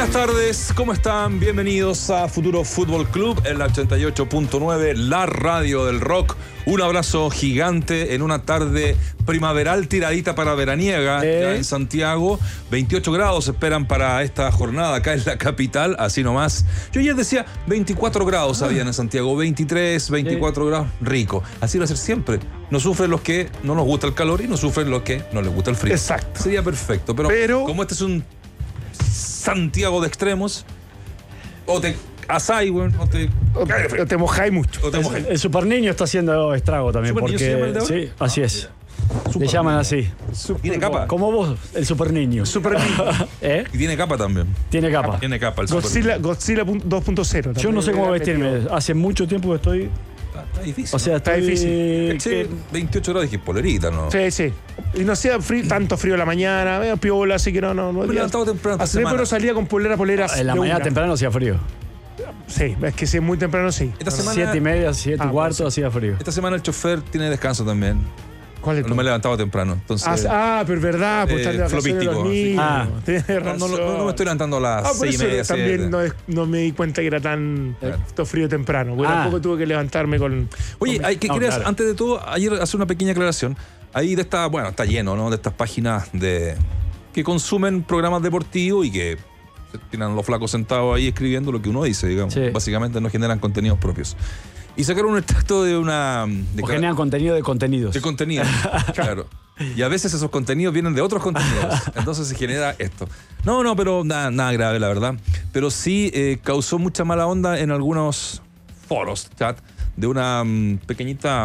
Buenas tardes, ¿cómo están? Bienvenidos a Futuro Fútbol Club en la 88.9, la radio del rock. Un abrazo gigante en una tarde primaveral tiradita para veraniega ya en Santiago. 28 grados esperan para esta jornada acá en la capital, así nomás. Yo ayer decía 24 grados habían en Santiago, 23, 24 grados, rico. Así va a ser siempre. No sufren los que no nos gusta el calor y no sufren los que no les gusta el frío. Exacto. Sería perfecto, pero como este es un Santiago de extremos, o te asáis, güey, o te mojáis mucho. El Super Niño está haciendo estrago también. ¿Super Niño se llama el de porque ahora? sí, así es. Super Le llaman Niño. así. Tiene capa. Como vos, el Super Niño. Super Niño. ¿Eh? Y tiene capa también. Tiene capa. Tiene capa el Super Godzilla 2.0. Yo no sé cómo vestirme. Hace mucho tiempo que estoy. Está difícil. O sea, Está estoy. difícil. Che, 28 grados, dije polerita, ¿no? Sí, sí. Y no hacía tanto frío en la mañana, medio piola, así que no. Me he levantado temprano esta Hace tiempo semana. no salía con poleras. En la de mañana una. temprano hacía frío. Sí, es que sí, muy temprano sí. Esta semana, 7:30, 7:15 bueno, hacía frío. esta semana el chofer tiene descanso también. ¿Cuál es No me he levantado temprano, entonces... pero es verdad, porque están de vacaciones los flopístico, niños. Ah. Tienes no, razón. no me estoy levantando a las por 6:30, eso también 7. no me di cuenta que era tan frío temprano. Porque Ah. tampoco tuve que levantarme con... Oye, ¿qué No, querías? claro. Antes de todo, ayer hacer una pequeña aclaración. Ahí de esta, bueno, está lleno, ¿no? De estas páginas que consumen programas deportivos y que tienen los flacos sentados ahí escribiendo lo que uno dice, digamos. Sí. Básicamente no generan contenidos propios. Y sacaron un extracto de una... O generan contenido de contenidos. De contenido, claro. Y a veces esos contenidos vienen de otros contenidos. Entonces se genera esto. No, pero nada grave, la verdad. Pero sí causó mucha mala onda en algunos foros, chat, de una pequeñita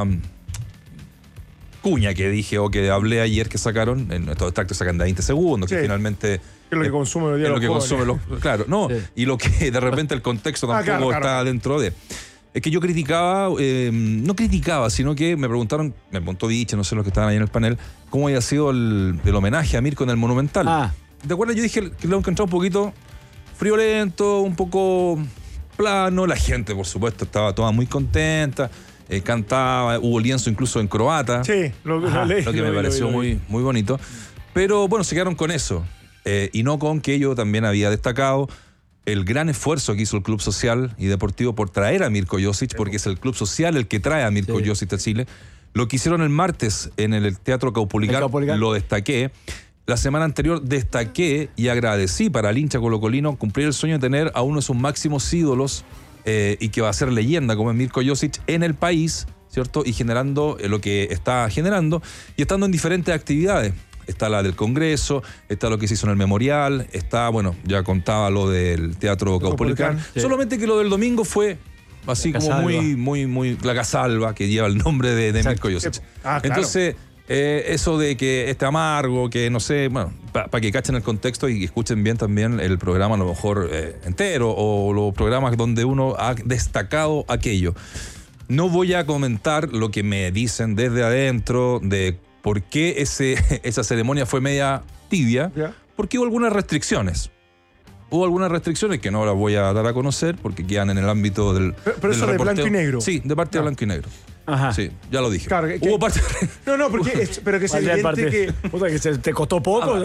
cuña que dije o que hablé ayer que sacaron. En estos extractos sacan de 20 segundos, que Sí. finalmente... Que es lo que consume los días es lo los que jóvenes. consume los... Claro, no. Sí. Y lo que de repente el contexto tampoco claro. está dentro de... Es que yo criticaba, no criticaba, sino que me preguntaron, me preguntó Dicha, no sé los que estaban ahí en el panel, cómo había sido el homenaje a Mirko en el Monumental. Ah. ¿Te acuerdas? Yo dije que lo encontraba un poquito friolento, un poco plano. La gente, por supuesto, estaba toda muy contenta, cantaba, hubo lienzo incluso en croata. Sí, lo leí. Lo que me pareció muy bonito. Pero bueno, se quedaron con eso. Y no con que yo también había destacado el gran esfuerzo que hizo el Club Social y Deportivo por traer a Mirko Josic, porque es el Club Social el que trae a Mirko Josic a Chile. Lo que hicieron el martes en el Teatro Caupolicán, lo destaqué. La semana anterior destaqué y agradecí para el hincha colocolino cumplir el sueño de tener a uno de sus máximos ídolos y que va a ser leyenda como es Mirko Josic en el país, ¿cierto? Y generando lo que está generando y estando en diferentes actividades. Está la del Congreso, está lo que se hizo en el Memorial, está, bueno, ya contaba lo del Teatro Caupolicán. Sí. Solamente que lo del domingo fue así La como Casalba. muy la Casalba, que lleva el nombre de Mirko Josic. Claro. Entonces, eso de que este amargo, que no sé, bueno, para que cachen el contexto y escuchen bien también el programa a lo mejor entero o los programas donde uno ha destacado aquello. No voy a comentar lo que me dicen desde adentro de por qué esa ceremonia fue media tibia, Ya. porque hubo algunas restricciones. Hubo algunas restricciones que no las voy a dar a conocer porque quedan en el ámbito del. Pero del eso de reporteo. blanco y negro. Sí, de parte de Ah. blanco y negro. Ajá. Sí, ya lo dije. Claro, Hubo parte. No, porque pero que es evidente que... Puta, que te costó poco.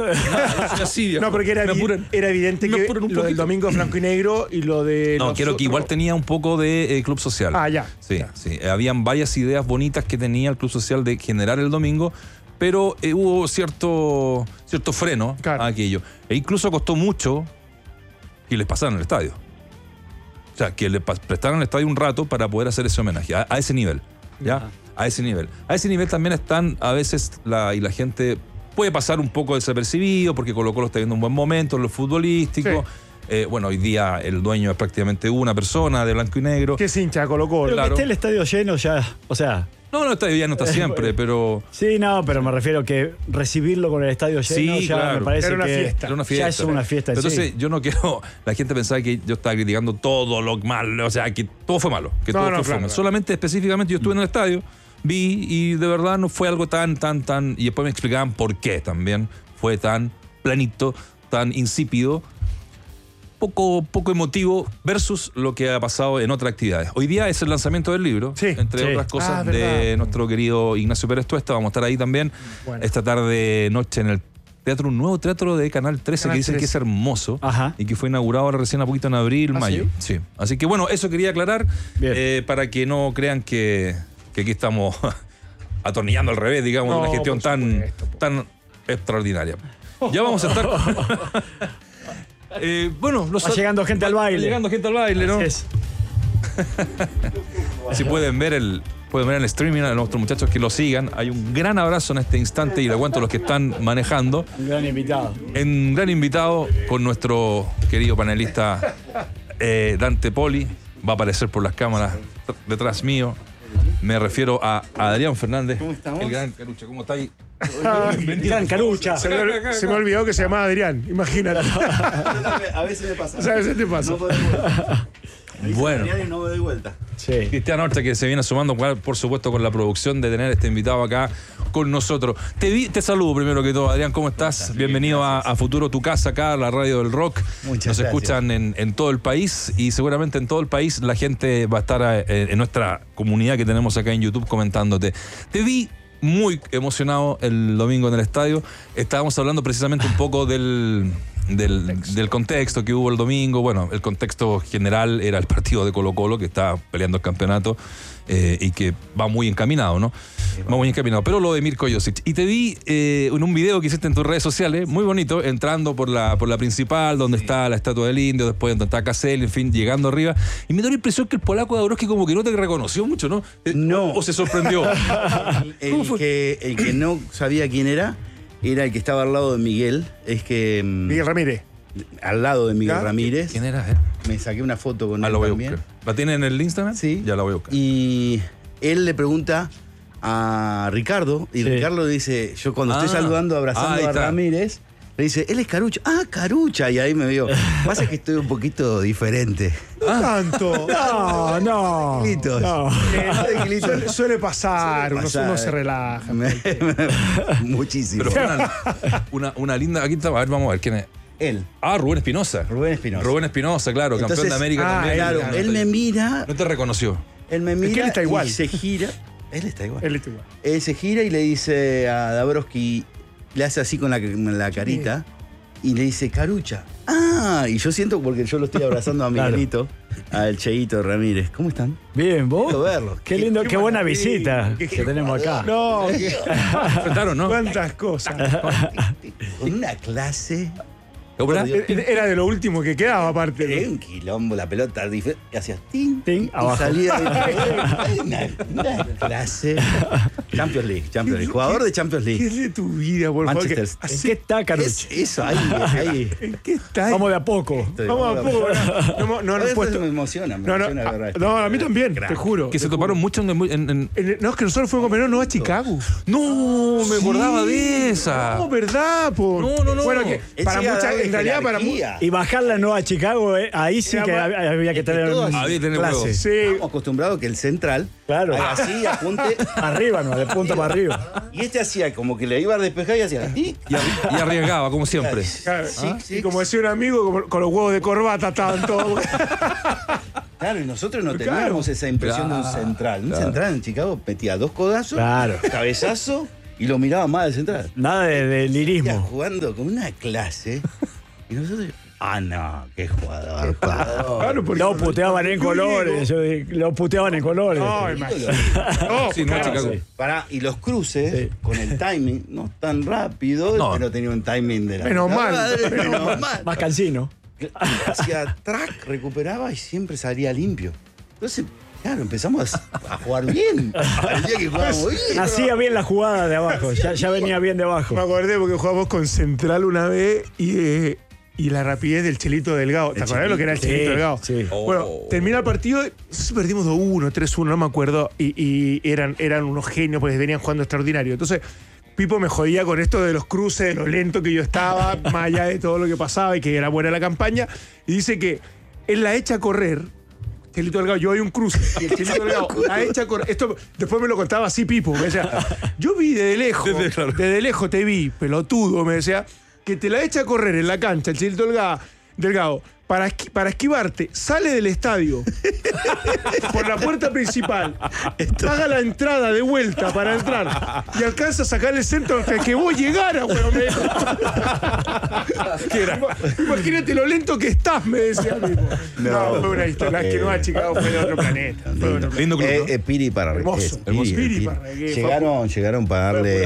No, porque era evidente me que apuran un lo del poquito. domingo es blanco y negro y lo de... No, los quiero que igual otros- tenía un poco de Club Social. Ah, ya. Sí, Ya. sí. Habían varias ideas bonitas que tenía el Club Social de generar el domingo, pero hubo cierto freno Claro. a aquello. E incluso costó mucho que les pasaran el estadio. O sea, que le prestaran el estadio un rato para poder hacer ese homenaje, a ese nivel. ¿Ya? Ajá. A ese nivel. A ese nivel también están a veces y la gente puede pasar un poco desapercibido porque Colo-Colo está viendo un buen momento en lo futbolístico. Bueno, hoy día el dueño es prácticamente una persona de blanco y negro. Que es hincha de Colo-Colo. Pero Claro. que esté el estadio lleno ya. O sea. No, está bien, no está siempre, pero Sí, no, pero me refiero que recibirlo con el estadio lleno Sí, ya claro. me parece Era una que fiesta. era una fiesta. ya es una fiesta en Entonces, sí. yo no quiero. La gente pensaba que yo estaba criticando todo lo malo, o sea, que todo fue malo, que No, todo no, fue claro, fome. claro. Solamente, específicamente, yo estuve en el estadio, vi y de verdad no fue algo tan. Y después me explicaban por qué también fue tan planito, tan insípido. Poco emotivo versus lo que ha pasado en otras actividades. Hoy día es el lanzamiento del libro, Sí. entre Sí. otras cosas, de verdad. nuestro querido Ignacio Pérez Tuesta. Vamos a estar ahí también Bueno. esta tarde, noche en el un nuevo teatro de Canal 13 Canal que dicen 13. que es hermoso. Ajá. Y que fue inaugurado ahora recién a poquito en abril, mayo. ¿sí? Sí. Así que bueno, eso quería aclarar Bien. para que no crean que aquí estamos atornillando al revés, digamos, de una No, gestión por supuesto, tan extraordinaria. Ya vamos a estar. Bueno, Va llegando gente al baile. Va llegando gente al baile, ¿no? Así es. Si pueden ver el streaming a nuestros muchachos que lo sigan. Hay un gran abrazo en este instante y le cuento a los que están manejando. Un gran invitado. Un gran invitado con nuestro querido panelista Dante Poli. Va a aparecer por las cámaras detrás mío. Me refiero a Adrián Fernández. ¿Cómo estamos? El gran Carucha. ¿Cómo está ahí? Gran Carucha. Se me olvidó que se llamaba Adrián, imagínate. A veces me pasa. ¿Sabes qué te pasa? No puedo dar vuelta. Me dicen Bueno. Adrián y no me doy vuelta. Sí. Cristian Horta, que se viene sumando, por supuesto, con la producción de tener este invitado acá con nosotros. Te saludo primero que todo, Adrián, ¿cómo estás? Bienvenido a Futuro Tu Casa, acá a la radio del rock. Muchas Nos gracias. escuchan en todo el país y seguramente en todo el país la gente va a estar en nuestra comunidad que tenemos acá en YouTube comentándote. Te vi muy emocionado el domingo en el estadio. Estábamos hablando precisamente un poco del contexto que hubo el domingo. Bueno, el contexto general era el partido de Colo-Colo que está peleando el campeonato y que va muy encaminado, ¿no? Va muy encaminado. Pero lo de Mirko Josic. Y te vi en un video que hiciste en tus redes sociales, muy bonito, entrando por la principal, donde está la estatua del indio, después donde está Caselli, en fin, llegando arriba. Y me dio la impresión que el polaco Dabrowski como que no te reconoció mucho, ¿no? No. ¿O se sorprendió? El que no sabía quién era el que estaba al lado de Miguel. Es que. Miguel Ramírez. Al lado de Miguel ¿Ah? Ramírez. ¿Quién era? Me saqué una foto con él Lo voy a también. buscar. ¿La tiene en el Instagram? Sí. Ya la voy a buscar. Y él le pregunta a Ricardo. Y Sí. Ricardo le dice: yo cuando estoy saludando, ahí abrazando a está. Ramírez. Le dice, él es Carucha. Ah, Carucha. Y ahí me vio. Pasa que estoy un poquito diferente. No tanto. No. Tranquilitos. No. Suele pasar, Suele pasar. uno se relaja. Muchísimo. Pero fue una linda. Aquí está, a ver, vamos a ver quién es. Él, Rubén Espinosa. Rubén Espinosa. Rubén Espinosa, claro, campeón Entonces, de América también. Claro, él me mira, No te reconoció. él me mira él está igual. y se gira. Él está igual. Él está igual. Él se gira y le dice a Dabrowski, le hace así con la carita y le dice, Carucha. Ah, y yo siento, porque yo lo estoy abrazando a Claro. Miguelito, al Cheito Ramírez. ¿Cómo están? Bien, vos. Quiero verlo. Qué lindo, qué buena maravilla. visita Qué que tenemos acá. No, Enfrentaron, ¿no? cuántas cosas. Con una clase. ¿Cómo era? Era de lo último que quedaba, aparte. Un quilombo, la pelota y hacía tin, Tin, y abajo. salía una clase. Champions League. Jugador de Champions ¿Qué League. es de tu vida, por favor? Manchester. ¿En Así- qué está, Carucha? Eso, ahí. ¿En qué está? Vamos de a poco. Vamos a poco. No, A no, veces puesto. me emociona, No, de verdad. no, a mí también, te juro. Que se toparon mucho en. No, es que nosotros fuimos con no a Chicago. No, me acordaba de esa. No, ¿verdad? Po? No. Bueno, que Él para llega a muchas, darle en realidad para jerarquía. Y bajarla no a Chicago, ahí sí que había que tener todos- Había que tener clase. huevos. Sí. Estamos acostumbrados que el central Claro. haga así, apunte. Arriba, no, de punta para arriba. Y este hacía como que le iba a despejar y hacía. ¿Y? Y arriesgaba, como siempre. Claro, Sí, y como decía un amigo, con los huevos de corbata estaban todos. Claro, y nosotros no teníamos esa impresión de un central. Un central en Chicago metía 2 codazos, Claro. cabezazo y lo miraba más del central. Nada de Estaba lirismo. jugando con una clase y nosotros. Ah, no, qué jugador. Claro, porque Lo puteaban en yo colores. Lo puteaban en colores. No, imagínate. No, Sí, no, claro, Chicago. sí. Y los cruces, Sí. con el timing, no tan rápido, No. pero tenía un timing de la Menos puta mal, madre, menos menos mal. Más cansino. Hacía track, recuperaba y siempre salía limpio. Entonces, claro, empezamos a jugar bien. Parecía que jugábamos bien. Hacía bien la jugada de abajo. Ya venía bien de abajo. Me acordé porque jugamos con Central una vez y la rapidez del Chelito Delgado. ¿Te acordás lo que era el Sí, Chelito Delgado? sí. Bueno, termina el partido, no sé si perdimos 2-1, 3-1, no me acuerdo. Y eran unos genios, pues venían jugando extraordinario. Entonces, Pipo me jodía con esto de los cruces, de lo lento que yo estaba, más allá de todo lo que pasaba y que era buena la campaña. Y dice que él la echa a correr. Chelito Delgado, yo hay un cruce. Y el Chelito Delgado la echa a correr. Esto después me lo contaba así Pipo. Me decía, yo vi desde lejos, desde lejos te vi, pelotudo, me decía, que te la echa a correr en la cancha, el Chelito Delgado. Delgado, para esquivarte, sale del estadio por la puerta principal, paga la entrada de vuelta para entrar y alcanza a sacar el centro hasta que vos llegaras, weón. Me dijo. Imagínate lo lento que estás, me decía mismo. No, fue una historia. Que no a Chicago fue de otro planeta. Lindo club, ¿no? Piri para Hermoso. Piri para Llegaron para darle.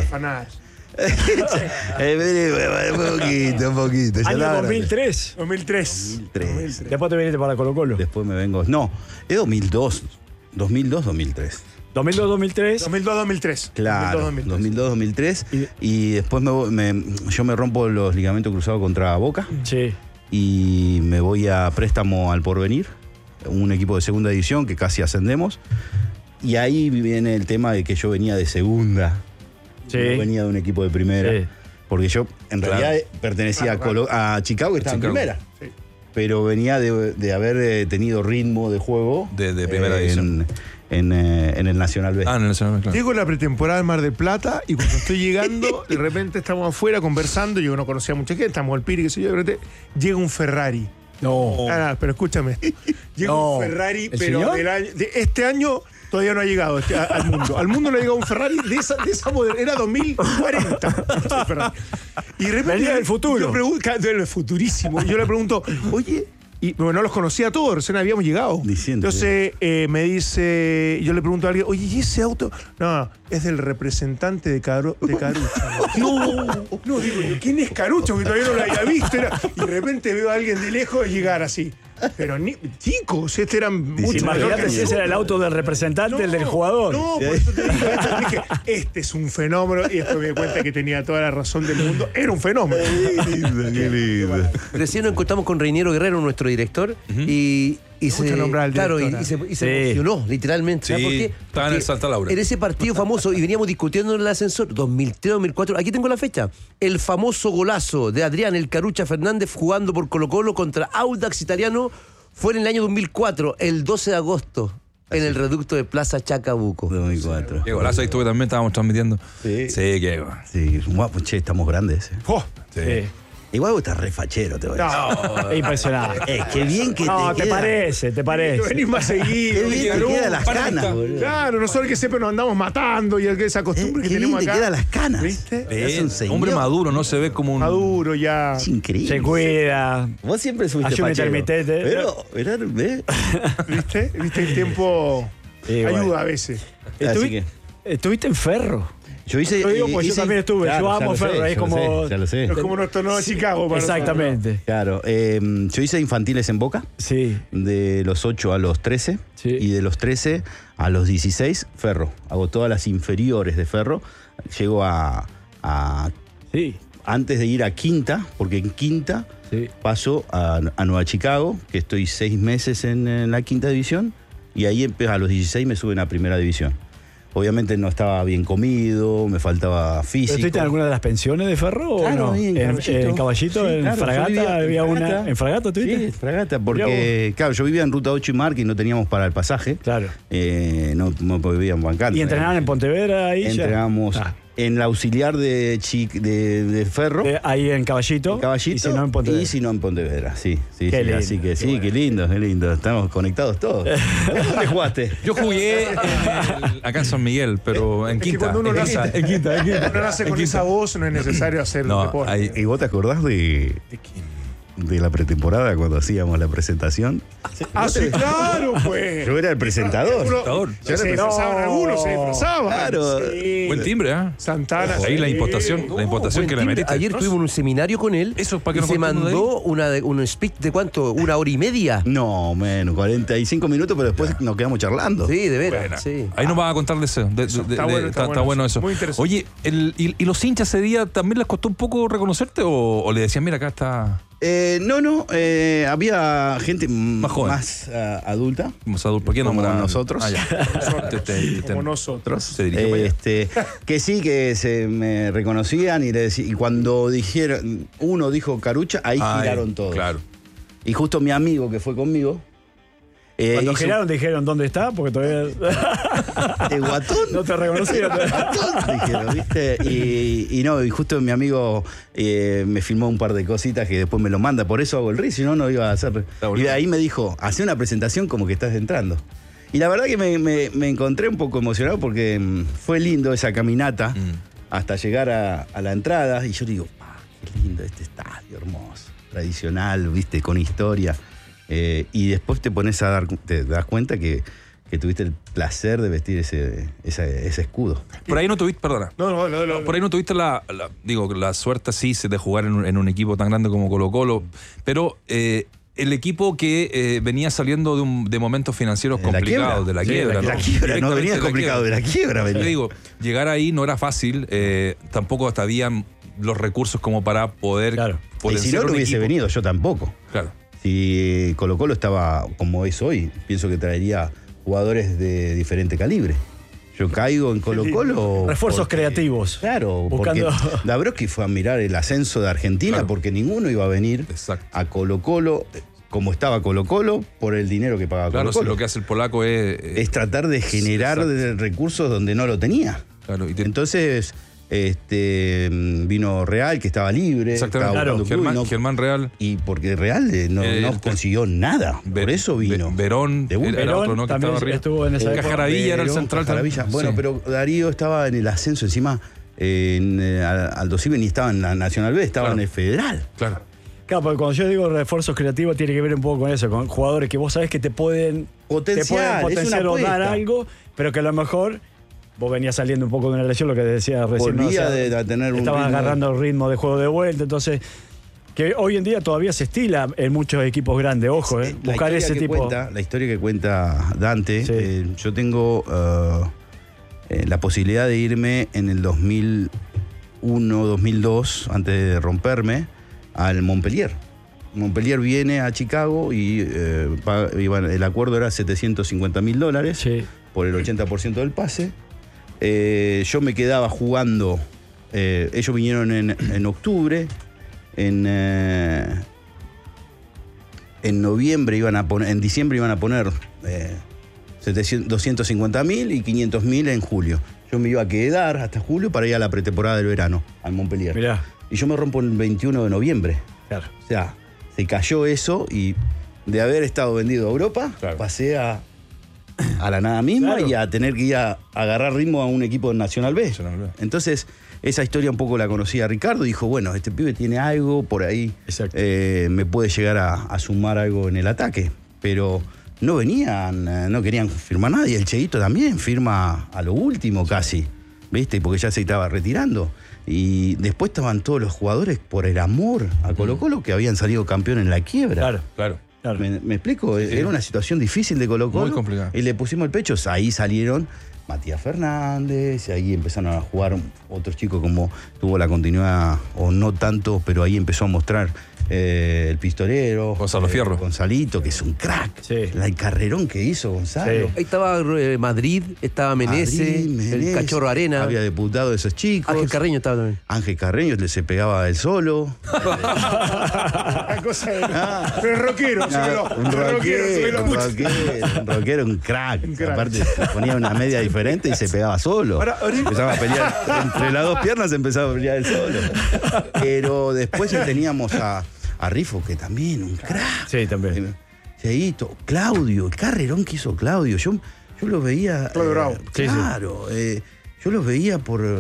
Un poquito. Año 2003. 2003. Después te viniste para Colo Colo. Después me vengo. No, es 2002. 2002-2003. 2002-2003. 2002-2003. Claro, 2002-2003. Y después yo me rompo los ligamentos cruzados contra Boca. Sí. Y me voy a préstamo al Porvenir, un equipo de segunda división que casi ascendemos. Y ahí viene el tema de que yo venía de segunda. Sí. No venía de un equipo de primera. Sí. Porque yo en realidad pertenecía a Chicago, que estaba en primera. Sí. Pero venía de haber tenido ritmo de juego de primera división. En el Nacional B. En el Nacional B, claro. Llego a la pretemporada del Mar del Plata y cuando estoy llegando, de repente estamos afuera conversando. Yo no conocía a mucha gente, estamos al Piri, qué sé yo. De repente llega un Ferrari. No. Pero escúchame. Llega un Ferrari, pero de este año. Todavía no ha llegado al mundo. Al mundo no ha llegado un Ferrari de esa modelo. Era 2040. Y de repente. Venía del futuro. Yo pregunto, del futurísimo. Y yo le pregunto, oye. Y bueno, no los conocía a todos, recién habíamos llegado. Diciendo, entonces me dice, yo le pregunto a alguien, oye, ¿y ese auto? No, es del representante de Carucha. No, digo yo, ¿quién es Carucha? Que todavía no lo había visto. Y de repente veo a alguien de lejos llegar así. Pero chicos, eran mucho mayor. Imagínate si ese era el auto del representante, el del jugador. No, por eso te dije, este es un fenómeno. Y después me di cuenta que tenía toda la razón del mundo. Era un fenómeno. Qué lindo. Recién nos encontramos con Reiniero Guerrero, nuestro director, y se emocionó, literalmente. Sí, ¿Por qué? estaba en el Santa Laura. En ese partido famoso, y veníamos discutiendo en el ascensor, 2003-2004, aquí tengo la fecha, el famoso golazo de Adrián El Carucha Fernández jugando por Colo Colo contra Audax Italiano fue en el año 2004, el 12 de agosto, en el reducto de Plaza Chacabuco. 2004. Qué golazo, ahí estuve también, estábamos transmitiendo. Sí. Sí, qué Sí, guapo, che, estamos grandes. Sí. Igual vos estás re fachero, te voy a decir. No, es impresionante. Qué bien que No, te te queda. parece. Venís más seguido. Qué bien te quedan las canas, boludo. Claro, nosotros que siempre nos andamos matando y esa costumbre que Qué bien tenemos te acá. quedan las canas. ¿Viste? Es un señor. Hombre maduro, no se ve como un. Maduro ya. Es increíble. Se cuida. Vos siempre subiste Ayuno fachero. intermitente. Pero, ¿ves? ¿Viste? El tiempo ayuda a veces. Estuviste en Ferro. Yo hice. Yo digo, pues yo también estuve. Claro, yo amo ya lo sé, Ferro. Es ya lo como. sé, ya lo sé. Es como nuestro nuevo Chicago. Para Exactamente. Claro. Yo hice infantiles en Boca. Sí. De los 8 a los 13. Sí. Y de los 13 a los 16, Ferro. Hago todas las inferiores de Ferro. Llego a Sí. antes de ir a Quinta, porque en Quinta paso a Nueva Chicago, que estoy 6 meses en la quinta división, y ahí a los 16 me suben a primera división. Obviamente no estaba bien comido, me faltaba físico. ¿Estuviste en alguna de las pensiones de Ferro Claro, o no? ahí en Caballito. ¿En Caballito? Sí, ¿En claro, Fragata? yo vivía ¿Había en una? Fragata. ¿En Fragata estuviste? Sí, Fragata, porque claro, yo vivía en Ruta 8 y Marca y no teníamos para el pasaje. Claro. No podíamos bancar. ¿Y entrenaban en Pontevedra ahí? Entrenamos en la auxiliar de Ferro. Ahí en Caballito. Caballito. Y si no en Pontevedra. Y si no en Pontevedra, sí. Qué lindo, así que sí, qué lindo. Estamos conectados todos. ¿Dónde jugaste? Yo jugué acá en San Miguel, pero en Es que Quinta. cuando uno En nace- Quinta. Cuando uno nace con esa voz, no es necesario hacer No, deporte. ahí- ¿Y vos te acordás de la pretemporada cuando hacíamos la presentación? Sí, claro, pues. Yo era el presentador. Se disfrazaban algunos, se disfrazaban. Claro. Sí. Buen timbre, ¿ah? Santana. Ahí la sí. impostación Buen que le timbre. metiste. Ayer tuvimos un seminario con él. Eso, ¿para qué y nos se contó uno de mandó un speech de ¿cuánto? 1 hora y media. No, menos, 45 minutos, pero después nos quedamos charlando. Sí, de veras. Buena. Sí. Ahí nos vas a contar de eso. Está bueno eso. Muy interesante. Oye, ¿y los hinchas ese día también les costó un poco reconocerte o le decían, mira, acá está No, había gente Más joven. más adulta. más adulto? ¿Por qué no Como nombrar? nosotros. Ah, ya. Como nosotros. Se dirigió para allá. Que sí, que se me reconocían y cuando dijeron, uno dijo Carucha, ahí giraron todos. Claro. Y justo mi amigo que fue conmigo Cuando hizo- giraron dijeron dónde está, porque todavía de Guatón. no te reconocieron. Dijeron, ¿viste? Y justo mi amigo me filmó un par de cositas que después me lo manda, por eso hago el riff, si no, no iba a hacer. Y de ahí me dijo, hace una presentación como que estás entrando. Y la verdad que me encontré un poco emocionado porque fue lindo esa caminata hasta llegar a la entrada. Y yo digo, qué lindo este estadio, hermoso, tradicional, ¿viste? Con historia. Y después te das cuenta que tuviste el placer de vestir ese escudo. Por ahí no tuviste, perdona. No. Por ahí no tuviste la suerte, sí, de jugar en un equipo tan grande como Colo-Colo, pero el equipo que venía saliendo de momentos financieros complicados, de la quiebra. De la quiebra, no venía complicado, de la quiebra venía. Te digo, llegar ahí no era fácil, tampoco hasta habían los recursos como para poder Claro. Y potenciar si no, un no hubiese equipo. venido, yo tampoco. Claro. Si Colo-Colo estaba como es hoy, pienso que traería jugadores de diferente calibre. Yo caigo en Colo-Colo. Refuerzos porque- creativos. Claro, Buscando- porque Dabrowski fue a mirar el ascenso de Argentina Claro. porque ninguno iba a venir Exacto. a Colo-Colo como estaba Colo-Colo por el dinero que pagaba Claro, si Colo-Colo. lo que hace el polaco Es tratar de generar exacto. recursos donde no lo tenía. Claro, Entonces, vino Real, que estaba libre. exactamente. Estaba Claro, buscando club y no- Germán Real. y porque Real no consiguió nada. Por eso vino. Verón, De una. era otro, Verón ¿no? Que también estaba arriba. estuvo en esa época. Cajaravilla era el Verón, central Cajaravilla. también. Bueno, Sí. pero Darío estaba en el ascenso encima. Aldo Civi ni estaba en la Nacional B, estaba Claro. en el Federal. Claro. Claro, porque cuando yo digo refuerzos creativos tiene que ver un poco con eso, con jugadores que vos sabés que te pueden Potenciar, es potenciar una o dar apuesta. algo, pero que a lo mejor vos venías saliendo un poco de una lesión, lo que decía recién. ¿no? Volvía de tener un estabas ritmo- agarrando el ritmo de juego de vuelta, entonces que hoy en día todavía se estila en muchos equipos grandes, ojo, La buscar historia ese que tipo. cuenta- la historia que cuenta Dante, Sí. yo tengo la posibilidad de irme en el 2001, 2002, antes de romperme, al Montpellier. Montpellier viene a Chicago y el acuerdo era $750.000 Sí. por el 80% del pase. Yo me quedaba jugando, ellos vinieron en octubre, en noviembre iban a poner, en diciembre iban a poner 250.000 y 500.000 en julio. Yo me iba a quedar hasta julio para ir a la pretemporada del verano, al Montpellier. Mirá. Y yo me rompo el 21 de noviembre. Claro. O sea, se cayó eso y de haber estado vendido a Europa, Claro. pasé a la nada misma Claro. y a tener que ir a agarrar ritmo a un equipo de Nacional B. Nacional B. Entonces, esa historia un poco la conocía Ricardo. Dijo, bueno, este pibe tiene algo por ahí. Exacto. Me puede llegar a sumar algo en el ataque. Pero no venían, no querían firmar nada. Y el Cheito también firma a lo último casi, ¿viste? Porque ya se estaba retirando. Y después estaban todos los jugadores por el amor a Colo-Colo que habían salido campeón en la quiebra. Claro. Claro. Claro. ¿Me explico? Era una situación difícil de Colo-Colo. Muy complicada. Y le pusimos el pecho. Ahí salieron Matías Fernández, y ahí empezaron a jugar otros chicos como tuvo la continuidad, o no tanto, pero ahí empezó a mostrar el pistolero. Gonzalo Fierro. Gonzalito, que es un crack. Sí. El carrerón que hizo Gonzalo. Sí. Ahí estaba Madrid, estaba Menezes, Madrid, Menezes, el Cachorro Arena. Había debutado de esos chicos. Ángel Carreño estaba también. Ángel Carreño se pegaba él solo. Una cosa de. Pero es rockero, sí, pero. Un es rockero, sí, rockero, lo escucho. un rockero, un crack. Un crack. Aparte ponía una media diferente y se pegaba solo. Ahora, Empezaba a pelear entre las dos piernas, empezaba a pelear él solo. Pero después ya teníamos a Rifo, que también un crack. Sí, también. Cheito, Claudio, el carrerón que hizo Claudio. Yo lo veía. Claudio Bravo. Claro. Yo los veía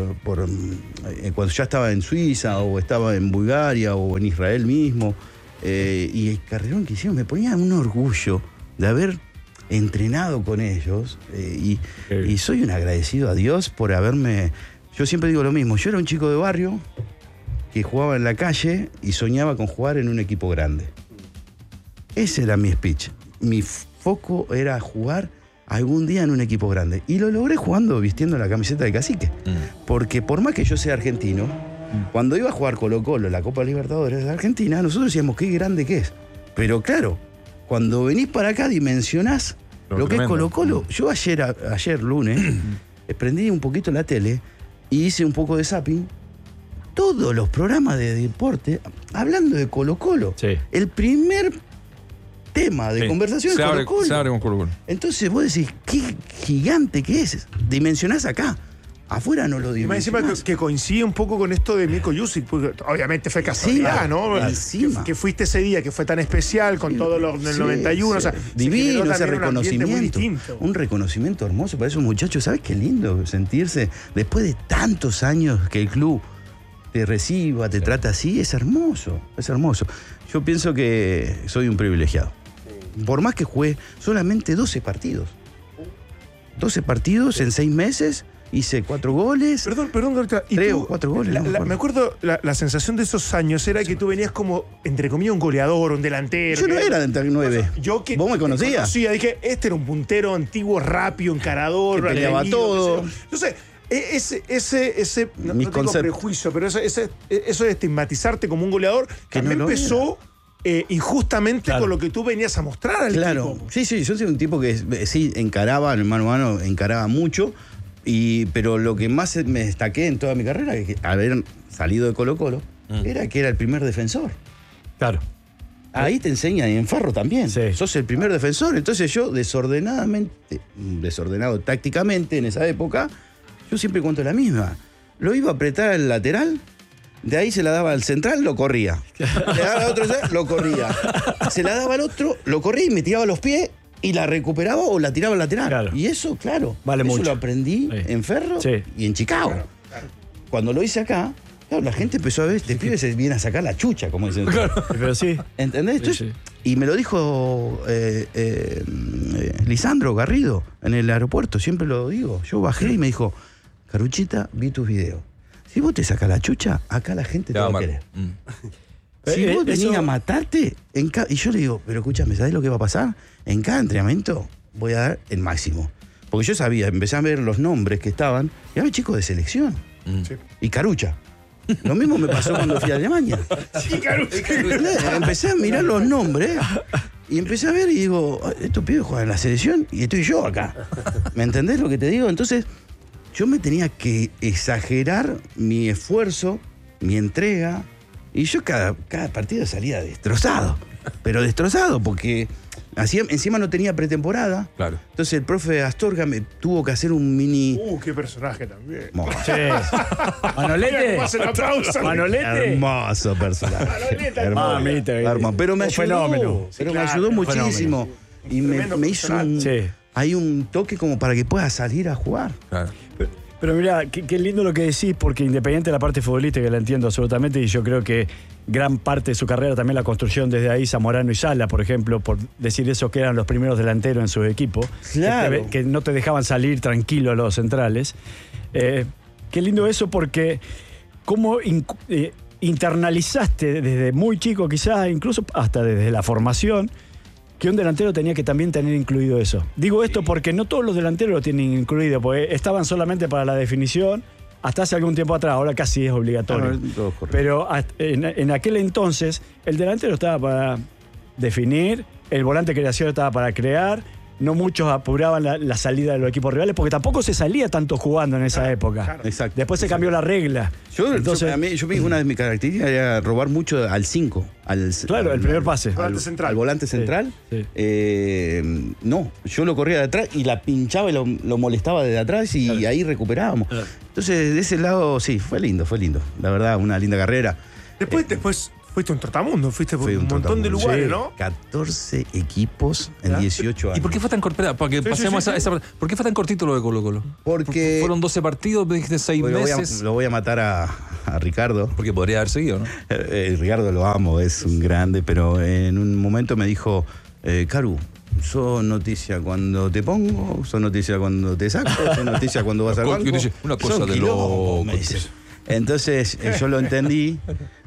cuando ya estaba en Suiza o estaba en Bulgaria o en Israel mismo. Y el carrerón que hicieron me ponía un orgullo de haber entrenado con ellos. Y soy un agradecido a Dios por haberme. Yo siempre digo lo mismo. Yo era un chico de barrio que jugaba en la calle y soñaba con jugar en un equipo grande. Ese era mi speech. Mi foco era jugar algún día en un equipo grande. Y lo logré jugando, vistiendo la camiseta de Cacique. Porque por más que yo sea argentino, cuando iba a jugar Colo-Colo la Copa Libertadores de Argentina, nosotros decíamos qué grande que es. Pero claro, cuando venís para acá dimensionás lo que es tremendo. Colo-Colo. Yo ayer lunes, prendí un poquito la tele y hice un poco de zapping. Todos los programas de deporte hablando de Colo-Colo. Sí. El primer tema de conversación se es abre, Colo-Colo. se abre con Colo-Colo. Entonces vos decís, qué gigante que es. Dimensionás acá. Afuera no lo Y más encima dimensionás. que coincide un poco con esto de Mirko Jusic, porque obviamente fue casualidad, ¿no? Encima. Que fuiste ese día que fue tan especial con todos los del Sí, 91, sí. o sea, se divino generó ese también un ambiente muy reconocimiento. distinto. Un reconocimiento hermoso para esos muchachos. ¿Sabes qué lindo sentirse después de tantos años que el club te reciba, te trata así? Es hermoso, es hermoso. Yo pienso que soy un privilegiado. Por más que jugué solamente 12 partidos. 12 partidos en 6 meses. Hice 4 goles. Perdón, Gorka. ¿Y 3 tú, o 4 goles. no me acuerdo, la sensación de esos años era que tú venías como, entre comillas, un goleador, un delantero. Yo no que- era de 9. Yo que ¿Vos me te conocías? conocía, dije, este era un puntero antiguo, rápido, encarador, Que peleaba aguerrido, todo. qué sé yo. Entonces, ese no Mis digo conceptos. prejuicio, pero eso de estigmatizarte como un goleador, Que también no lo empezó injustamente Claro. con lo que tú venías a mostrar al Claro, equipo. sí, yo soy un tipo que sí encaraba, en mano a mano, encaraba mucho, pero lo que más me destaqué en toda mi carrera, es que haber salido de Colo-Colo, era que era el primer defensor. Claro. Ahí te enseñan, y en Farro también, Sí. sos el primer defensor. Entonces yo desordenado tácticamente en esa época, yo siempre cuento la misma. Lo iba a apretar al lateral. De ahí se la daba al central, lo corría. Le daba al otro, lo corría. Se la daba al otro, lo corría y me tiraba los pies y la recuperaba o la tiraba al lateral. Claro. Y eso, claro, Vale eso mucho. lo aprendí Sí. en Ferro Sí. y en Chicago. Cuando lo hice acá, claro, la gente empezó a ver, este pibe se viene a sacar la chucha, como dicen. Pero sí. ¿Entendés? Sí, Entonces, y me lo dijo Lisandro Garrido en el aeropuerto, siempre lo digo. Yo bajé y me dijo, Caruchita, vi tus videos. Si vos te sacas la chucha, acá la gente te va a mal. querer. Mm. Si vos eso- venís a matarte, y yo le digo, pero escúchame, ¿sabés lo que va a pasar? En cada entrenamiento voy a dar el máximo. Porque yo sabía, empecé a ver los nombres que estaban, y había chicos de selección. Sí. Y Carucha. Lo mismo me pasó cuando fui a Alemania. Sí, Caruso. Empecé a mirar los nombres y empecé a ver y digo, estos pibes juegan en la selección y estoy yo acá. ¿Me entendés lo que te digo? Entonces, yo me tenía que exagerar mi esfuerzo, mi entrega, y yo cada partido salía destrozado. Pero destrozado, porque encima no tenía pretemporada. Claro. Entonces el profe Astorga me tuvo que hacer un mini... Qué personaje también. Sí. Mira Manolete. cómo hace la pausa. Manolete. Hermoso personaje. Mamita, Hermoso. Pero me un ayudó. fenómeno. Pero claro, me ayudó un muchísimo. Y Tremendo me hizo profesional. Sí. hay un toque como para que pueda salir a jugar. Claro. Pero mira, qué lindo lo que decís, porque independiente de la parte futbolística, que la entiendo absolutamente, y yo creo que gran parte de su carrera también la construyeron desde ahí Zamorano y Sala, por ejemplo, por decir eso, que eran los primeros delanteros en su equipo, Claro. que no te dejaban salir tranquilo a los centrales. Qué lindo eso, porque cómo internalizaste desde muy chico, quizás incluso hasta desde la formación, que un delantero tenía que también tener incluido eso. Digo esto porque no todos los delanteros lo tienen incluido, porque estaban solamente para la definición hasta hace algún tiempo atrás, ahora casi es obligatorio. Claro, todo correcto. Pero en aquel entonces el delantero estaba para definir, el volante de creación estaba para crear, no muchos apuraban la salida de los equipos rivales, porque tampoco se salía tanto jugando en esa época. claro. Exacto. Después se cambió la regla. Yo una de mis características era robar mucho al 5. Claro, el primer pase. Volante central. Al volante central. sí. No, yo lo corría de atrás y la pinchaba y lo molestaba desde atrás y ahí recuperábamos. Entonces, de ese lado, sí, fue lindo. La verdad, una linda carrera. Después fuiste un trotamundo, fuiste por Fui un montón de trotamundo. lugares, Sí. ¿no? 14 equipos en 18 años. ¿Y por qué fue tan cortito? Para que pasemos sí, sí. esa parte. ¿Por qué fue tan cortito lo de Colo-Colo? Porque Fueron 12 partidos, me dijiste 6 meses. lo voy a matar a Ricardo. Porque podría haber seguido, ¿no? Ricardo lo amo, es un grande, pero en un momento me dijo, Caru, sos noticia cuando te pongo, sos noticia cuando te saco, sos noticia cuando vas al banco. Una cosa sos de quilombo", loco, me dice. Entonces yo lo entendí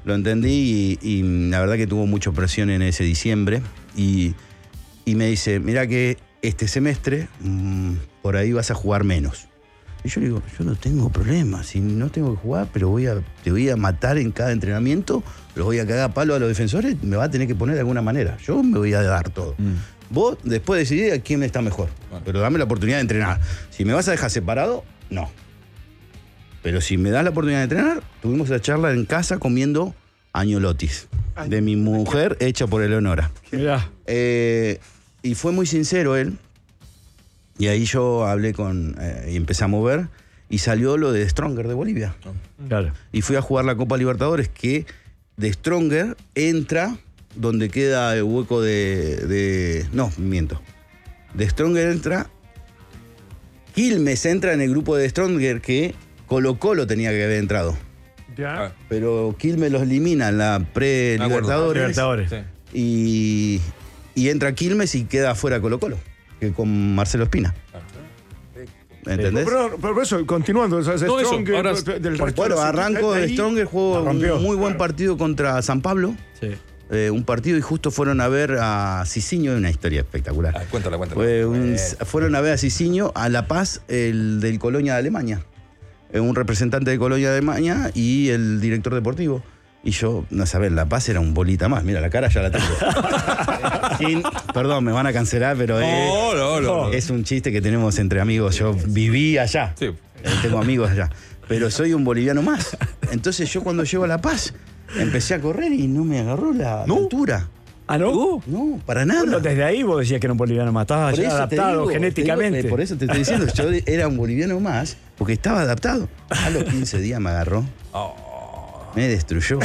y la verdad que tuvo mucha presión en ese diciembre y me dice, mira que este semestre por ahí vas a jugar menos. Y yo le digo, yo no tengo problema, si no tengo que jugar, pero te voy a matar en cada entrenamiento, los voy a cagar a palo a los defensores, me va a tener que poner de alguna manera. Yo me voy a dar todo. Vos después decidís a quién está mejor, pero dame la oportunidad de entrenar. Si me vas a dejar separado, no. Pero si me das la oportunidad de entrenar, tuvimos esa charla en casa comiendo año Lotis, de mi mujer, hecha por Eleonora. Mirá. Y fue muy sincero él. Y ahí yo hablé y empecé a mover. Y salió lo de Stronger de Bolivia. Claro. Y fui a jugar la Copa Libertadores, que de Stronger entra donde queda el hueco no, miento. De Stronger entra. Quilmes entra en el grupo de Stronger que Colo-Colo tenía que haber entrado. Ya. Pero Quilmes los elimina en la pre-Libertadores. Libertadores. Sí. Y entra Quilmes y queda afuera Colo-Colo, que con Marcelo Espina. ¿Entendés? Pero por eso, continuando. O sea, No, eso, Stronger, ahora- del resto Bueno, de los arranco de de ahí, Stronger, juego la rompió. un muy buen partido contra San Pablo. Sí. Un partido y justo fueron a ver a Cicinho, una historia espectacular. Ah, cuéntala. Fueron a ver a Cicinho a La Paz, el del Colonia de Alemania. Un representante de Colonia de Alemania y el director deportivo. Y yo, no sabés, La Paz era un bolita más. Mira, la cara ya la tengo. Perdón, me van a cancelar, pero No. es un chiste que tenemos entre amigos. Yo viví allá. Sí. Tengo amigos allá. Pero soy un boliviano más. Entonces yo cuando llego a La Paz, empecé a correr y no me agarró la altura. Ah, ¿no? No, para nada. Bueno, desde ahí vos decías que era un boliviano más. Estabas Por ya eso te adaptado digo, genéticamente. por eso te estoy diciendo, yo era un boliviano más, porque estaba adaptado. A los 15 días me agarró. Me destruyó.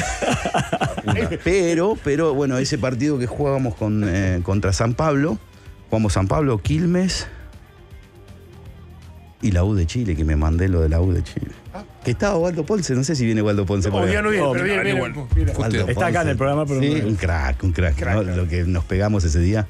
Pero bueno, ese partido que jugábamos contra San Pablo, jugamos San Pablo, Quilmes y la U de Chile, que me mandé lo de la U de Chile. Que estaba Waldo Ponce, no sé si viene Waldo Ponce por Oh, ahí. ya no viene, pero viene. bueno. Mira. Waldo Está acá en el programa, pero sí, no- un crack, ¿no? Lo que nos pegamos ese día.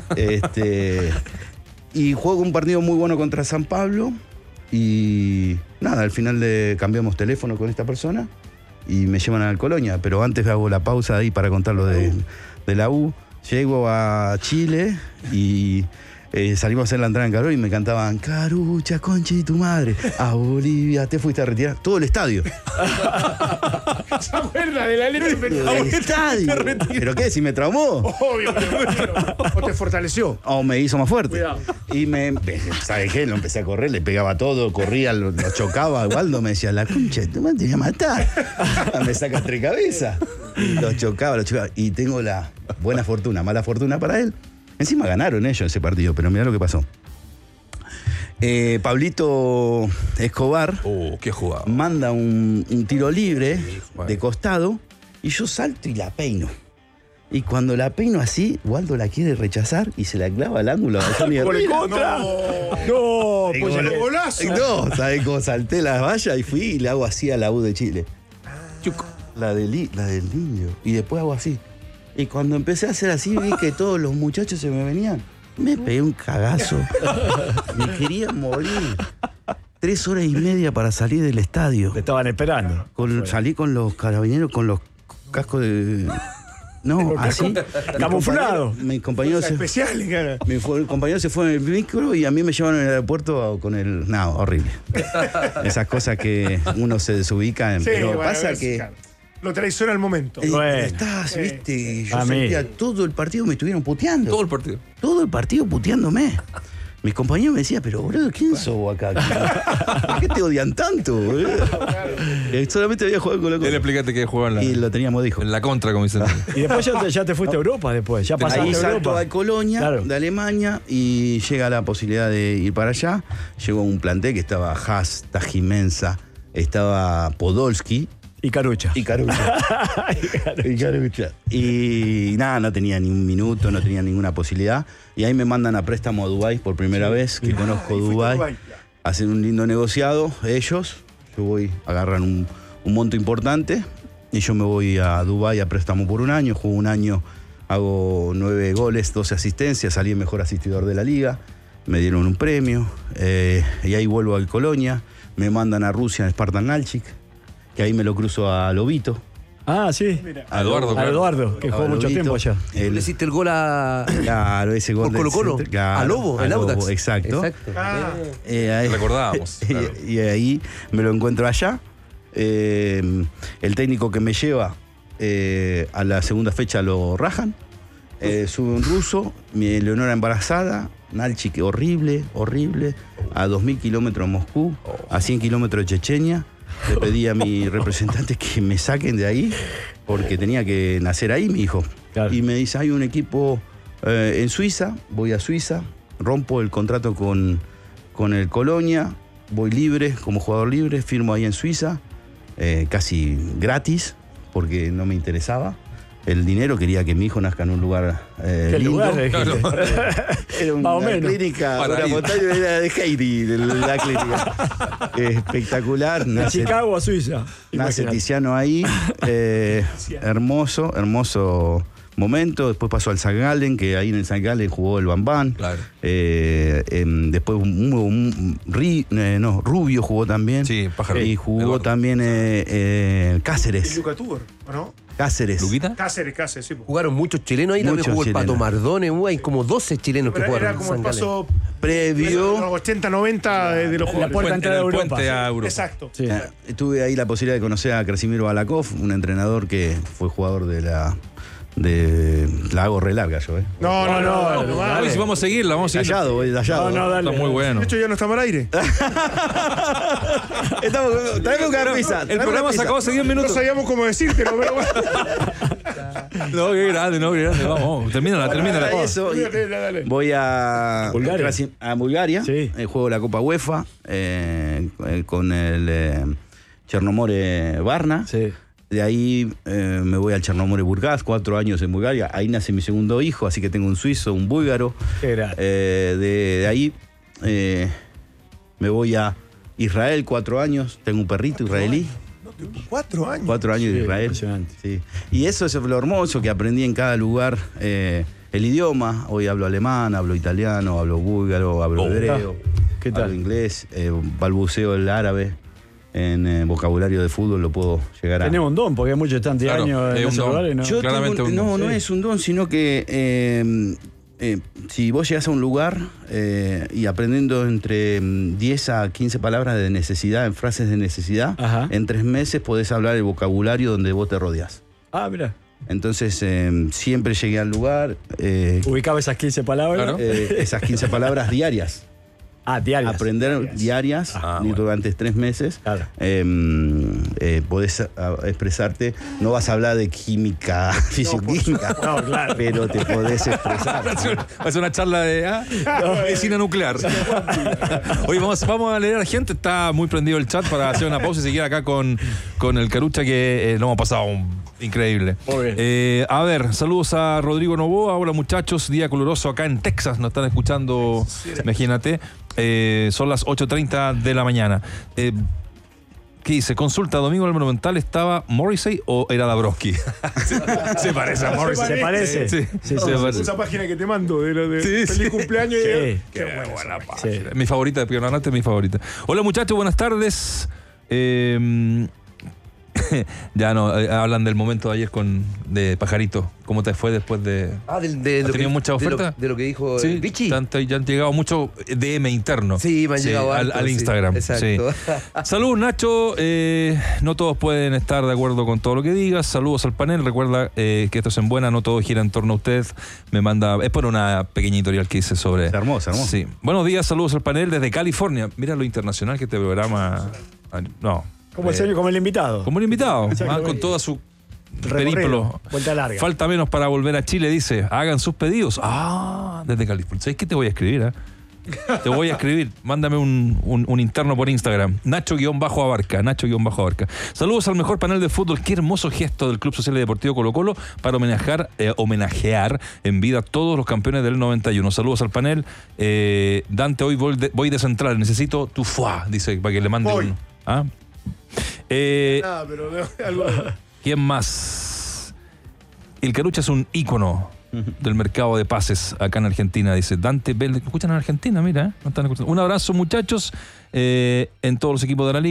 Y juego un partido muy bueno contra San Pablo. Y nada, al final cambiamos teléfono con esta persona y me llevan al Colonia. Pero antes hago la pausa ahí para contar lo de la U. Llego a Chile y salimos a hacer la entrada en calor y me cantaban Carucha, conchi tu madre, a Bolivia te fuiste a retirar. Todo el estadio. ¿Se acuerda de la letra? El estadio. ¿Pero qué? ¿Si me traumó? Obvio, o te fortaleció. O me hizo más fuerte. Cuidado. Y ¿sabes qué? Lo empecé a correr, le pegaba todo, corría, lo chocaba. Waldo me decía, la concha de tu madre te voy a matar. Me saca tres cabezas. Y lo chocaba. Y tengo la buena fortuna, mala fortuna para él. Encima ganaron ellos ese partido, pero mirá lo que pasó. Pablito Escobar Qué jugado. manda un tiro libre de costado y yo salto y la peino. Y cuando la peino así, Waldo la quiere rechazar y se la clava al ángulo. ¡Por el contra! No, Y pues como- ya- golazo. No, ¿sabes cómo salté las vallas y fui y le hago así a la U de Chile? La del indio. Y después hago así. Y cuando empecé a hacer así, vi que todos los muchachos se me venían. Me pegué un cagazo. Me quería morir. 3 horas y media para salir del estadio. Te estaban esperando. Salí con los carabineros, con los cascos de... No, así. Camuflado. Mi compañero se... Especial, cara. El compañero se fue en el micro y a mí me llevaron al aeropuerto con el... No, horrible. Esas cosas que uno se desubica. Sí, Pero bueno, pasa es, que... claro. Lo traiciona el momento. Bueno. Estás, viste, y yo A mí. sentía todo el partido me estuvieron puteando. Todo el partido. Todo el partido puteándome. Mis compañeros me decían, pero boludo, ¿quién sos vos acá? ¿Por qué te odian tanto, boludo? Solamente había jugado con Él Colo-Colo. explícate que jugó Y lo teníamos dijo. en la contra, como dicen. Y después ya te fuiste a Europa después. Ya pasaste Ahí a salto Europa. a Colonia, Claro. de Alemania, y llega la posibilidad de ir para allá. Llegó un plantel que estaba Haas, Tajimensa, estaba Podolski Y Carucha. y Carucha. Y Carucha. Y nada, no tenía ni un minuto, no tenía ninguna posibilidad. Y ahí me mandan a préstamo a Dubái por primera vez, que conozco y fuiste a Dubái. Dubái. Hacen un lindo negociado, ellos. Yo voy, agarran un monto importante. Y yo me voy a Dubái a préstamo por un año. Juego un año, hago 9 goles, 12 asistencias. Salí el mejor asistidor de la liga. Me dieron un premio. Y ahí vuelvo al Colonia. Me mandan a Rusia, a Spartan Nalchik. Que ahí me lo cruzo a Lobito. Ah, sí. A Eduardo, A claro. Eduardo, que jugó mucho Lobito. tiempo allá. Le hiciste el gol a... Claro, ese gol Con del Colo-Colo. centro, claro, A Lobo, a el Lobo, Audax. exacto. Ah, Ahí- Recordábamos, claro. y ahí me lo encuentro allá. El técnico que me lleva a la segunda fecha lo rajan. Sube un ruso, mi Leonora embarazada, Nalchik horrible, horrible. A 2.000 kilómetros de Moscú, a 100 kilómetros de Chechenia. Le pedí a mi representante que me saquen de ahí. porque tenía que nacer ahí mi hijo. Claro. Y me dice, hay un equipo en Suiza, voy a Suiza, rompo el contrato con el Colonia, voy libre, como jugador libre, firmo ahí en Suiza, casi gratis, porque no me interesaba. El dinero, quería que mi hijo nazca en un lugar ¿Qué lindo. lugar? Era Más o una menos. clínica, Para una ir. montaña era de Heidi, la clínica. Espectacular. De Nace, Chicago a Suiza. nace Imagínate. Tiziano ahí. Hermoso momento. Después pasó al St. Gallen, que ahí en el St. Gallen jugó el Bambán. Claro. Después Rubio jugó también. Sí, Pájaro. Y jugó Eduardo. también Y Cáceres. Luca Tudor, ¿o no? Cáceres. ¿Luquita? Cáceres, sí. Jugaron muchos chilenos ahí, también Muchos jugó el Pato chilenos. Mardones, hay como 12 chilenos que Pero jugaron. era como el en San Galen. paso Previo. los 80, 90 de los La jugadores. puerta de entrada a En el Europa. puente a Europa. Exacto. Sí. Tuve ahí la posibilidad de conocer a Krasimiro Balakov, un entrenador que fue jugador de la hago re larga yo, No, Oye, vale. si vamos a seguirla, vamos a seguirla. Detallado, voy detallado. No, dale. Está muy bueno. De hecho, ya no estamos al aire. Traeme una pizza. El programa se acabó hace 10 No minutos. sabíamos cómo decírtelo, pero bueno. No, qué grande, no, qué grande. Vamos, termínala. Eso, y Dale. voy a Bulgaria. a Bulgaria. Sí. Juego la Copa UEFA con el Chernomore Varna. Sí. De ahí me voy al Chernomore Burgas, 4 años en Bulgaria. Ahí nace mi segundo hijo, así que tengo un suizo, un búlgaro. Qué grande. De ahí me voy a Israel, 4 años. Tengo un perrito israelí. 4 años. 4 años de Sí, Israel. impresionante. Sí. Y eso es lo hermoso que aprendí en cada lugar. El idioma. Hoy hablo alemán, hablo italiano, hablo búlgaro, hablo hebreo. ¿Qué tal? Hablo inglés, balbuceo el árabe. En vocabulario de fútbol lo puedo llegar a... Tenemos un don, porque hay muchos tantos Claro, años es en un ese don. lugar y no. Yo Claramente tengo- un no, don. no Sí. es un don, sino que si vos llegás a un lugar y aprendiendo entre 10 a 15 palabras de necesidad, en frases de necesidad, Ajá. en 3 meses podés hablar el vocabulario donde vos te rodeás. Ah, mira. Entonces siempre llegué al lugar, Ubicaba esas 15 palabras. Claro. esas 15 palabras diarias. Ah, diarias. Aprender diarias bueno. durante 3 meses. Claro. Podés expresarte. No vas a hablar de química, fisicoquímica, No, claro. pero te podés expresar. Va a ser una charla de medicina nuclear. Oye, vamos a leer a la gente. Está muy prendido el chat para hacer una pausa y seguir acá con el Carucha, que lo hemos pasado increíble. Muy bien. A ver, saludos a Rodrigo Novoa. Hola, muchachos. Día caluroso acá en Texas. Nos están escuchando, imagínate. Son las 8:30 de la mañana. ¿Qué dice? Consulta, Domingo del Monumental, ¿estaba Morrissey o era Dabrowski? se parece a Morrissey. ¿Se parece? Sí, Sí, se sí, parece. Esa página que te mando de lo de Sí, feliz sí. cumpleaños. Sí. Qué buena página. Sí. Mi favorita de Piononante es mi favorita. Hola, muchachos, buenas tardes. Ya no, hablan del momento de ayer de Pajarito. ¿Cómo te fue después de...? Ah, ¿Has tenido mucha oferta? De lo que dijo Sí, Vichy. ya han llegado muchos DM interno. Sí, me han llegado hartos, al sí, Instagram. exacto. Sí. Saludos, Nacho. No todos pueden estar de acuerdo con todo lo que digas. Saludos al panel. Recuerda que esto es en buena, no todo gira en torno a usted. Me manda... Es por una pequeña editorial que hice sobre... Hermoso, hermoso. Sí. Buenos días, saludos al panel desde California. Mira lo internacional que este programa... No. Como el señor, como el invitado. Como el invitado, Exactamente. con toda su Recorrido, periplo. vuelta larga. Falta menos para volver a Chile, dice. Hagan sus pedidos. Desde California. ¿Sabes qué te voy a escribir? Te voy a escribir. Mándame un interno por Instagram. Nacho-Abarca. Nacho-Abarca. Saludos al mejor panel de fútbol. Qué hermoso gesto del Club Social y Deportivo Colo Colo para homenajear en vida a todos los campeones del 91. Saludos al panel. Dante, hoy voy de central. Necesito tu fuá, dice, para que le mande Voy. uno. ¿Ah? Nada, pero algo. ¿Quién más? El Carucha es un ícono del mercado de pases acá en Argentina, dice Dante Vélez. ¿Escuchan en Argentina? Mira, no están escuchando. Un abrazo, muchachos, en todos los equipos de la liga.